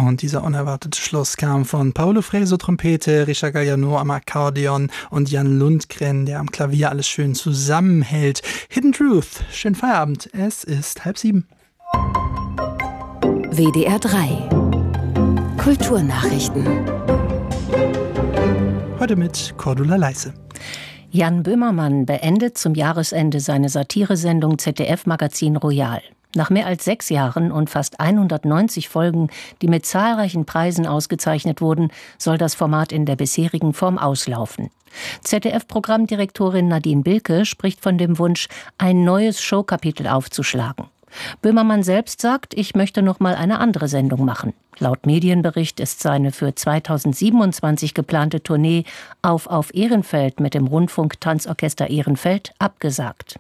Und dieser unerwartete Schluss kam von Paulo Freire Trompete, Richard Galliano am Akkordeon und Jan Lundgren, der am Klavier alles schön zusammenhält. Hidden Truth, schönen Feierabend, es ist 6:30. WDR 3 Kulturnachrichten. Heute mit Cordula Leisse. Jan Böhmermann beendet zum Jahresende seine Satiresendung ZDF-Magazin Royal. Nach mehr als 6 Jahren und fast 190 Folgen, die mit zahlreichen Preisen ausgezeichnet wurden, soll das Format in der bisherigen Form auslaufen. ZDF-Programmdirektorin Nadine Bilke spricht von dem Wunsch, ein neues Showkapitel aufzuschlagen. Böhmermann selbst sagt, ich möchte noch mal eine andere Sendung machen. Laut Medienbericht ist seine für 2027 geplante Tournee auf Ehrenfeld mit dem Rundfunk-Tanzorchester Ehrenfeld abgesagt.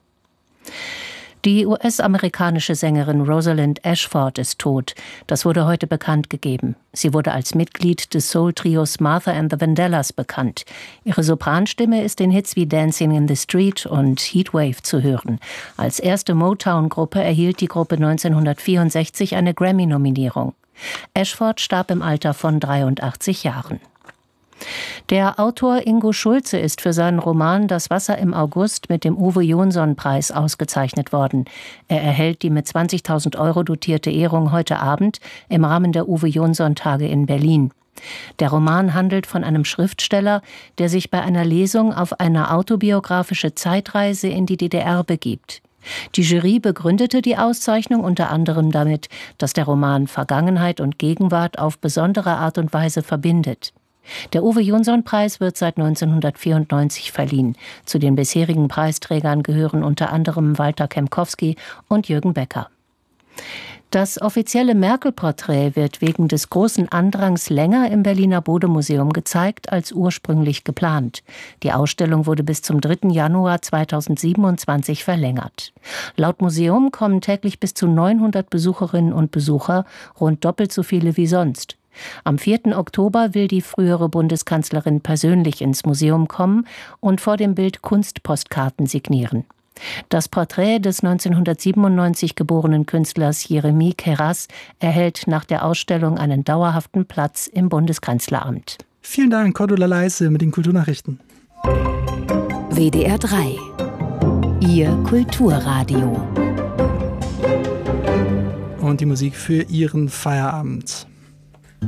Die US-amerikanische Sängerin Rosalind Ashford ist tot. Das wurde heute bekannt gegeben. Sie wurde als Mitglied des Soul-Trios Martha and the Vandellas bekannt. Ihre Sopranstimme ist in Hits wie Dancing in the Street und Heatwave zu hören. Als erste Motown-Gruppe erhielt die Gruppe 1964 eine Grammy-Nominierung. Ashford starb im Alter von 83 Jahren. Der Autor Ingo Schulze ist für seinen Roman Das Wasser im August mit dem Uwe-Jonsson-Preis ausgezeichnet worden. Er erhält die mit 20.000 € dotierte Ehrung heute Abend im Rahmen der Uwe-Jonsson-Tage in Berlin. Der Roman handelt von einem Schriftsteller, der sich bei einer Lesung auf eine autobiografische Zeitreise in die DDR begibt. Die Jury begründete die Auszeichnung unter anderem damit, dass der Roman Vergangenheit und Gegenwart auf besondere Art und Weise verbindet. Der Uwe-Jonsson-Preis wird seit 1994 verliehen. Zu den bisherigen Preisträgern gehören unter anderem Walter Kempkowski und Jürgen Becker. Das offizielle Merkel-Porträt wird wegen des großen Andrangs länger im Berliner Bode-Museum gezeigt als ursprünglich geplant. Die Ausstellung wurde bis zum 3. Januar 2027 verlängert. Laut Museum kommen täglich bis zu 900 Besucherinnen und Besucher, rund doppelt so viele wie sonst. Am 4. Oktober will die frühere Bundeskanzlerin persönlich ins Museum kommen und vor dem Bild Kunstpostkarten signieren. Das Porträt des 1997 geborenen Künstlers Jeremie Keras erhält nach der Ausstellung einen dauerhaften Platz im Bundeskanzleramt. Vielen Dank, Cordula Leisse mit den Kulturnachrichten. WDR 3 Ihr Kulturradio. Und die Musik für Ihren Feierabend.